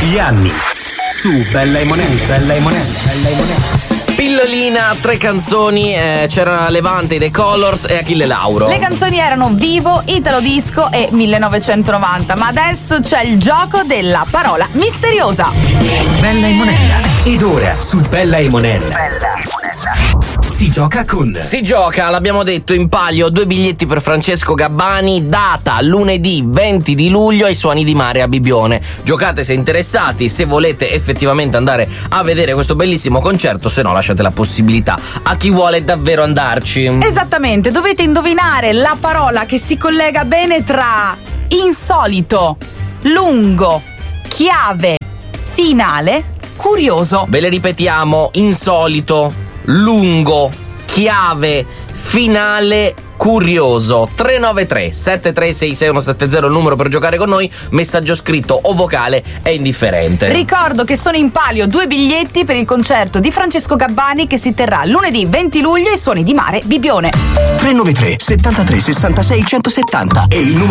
Gli anni su Bella e Monella. Pillolina, 3 canzoni, c'era Levante, The Colors e Achille Lauro. Le canzoni erano Vivo, Italo Disco e 1990, ma adesso c'è il gioco della parola misteriosa. Bella e Monella. Ed ora su Bella e Monella si gioca, l'abbiamo detto, in palio 2 biglietti per Francesco Gabbani, data lunedì 20 di luglio ai Suoni di Mare a Bibbione. Giocate se interessati, se volete effettivamente andare a vedere questo bellissimo concerto, se no lasciate la possibilità a chi vuole davvero andarci. Esattamente, dovete indovinare la parola che si collega bene tra insolito, lungo, chiave, finale, curioso. Ve le ripetiamo: insolito, lungo, chiave, finale, curioso. 393 7366170 il numero per giocare con noi. Messaggio scritto o vocale è indifferente. Ricordo che sono in palio 2 biglietti per il concerto di Francesco Gabbani che si terrà lunedì 20 luglio ai Suoni di Mare Bibbione. 393 73 66 170 e il numero